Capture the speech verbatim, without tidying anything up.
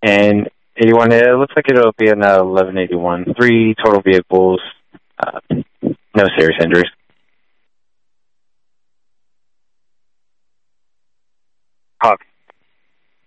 And eighty-one, it looks like it'll be an eleven eighty-one. Three total vehicles, uh, no serious injuries. Copy.